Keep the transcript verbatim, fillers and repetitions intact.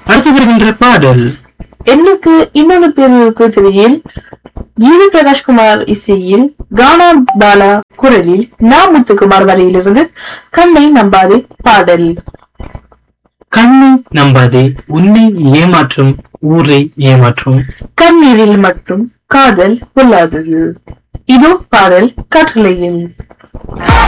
அடுத்து வருகின்ற பாடல் எண்ணுக்கு இன்னொரு பேருக்கு திரையில் ஜிவி பிரகாஷ்குமார் இசையில் கானா பாலா குரலில் நா முத்துக்குமார் வரையிலிருந்து கண்ணை நம்பாதே பாடல். கண்ணை நம்பாதே, உன்னை ஏமாற்றும் ஊரை ஏமாற்றும், கண்ணீரில் மட்டும் காதல் பொல்லாதது. இதோ பாடல் காற்றலையில்.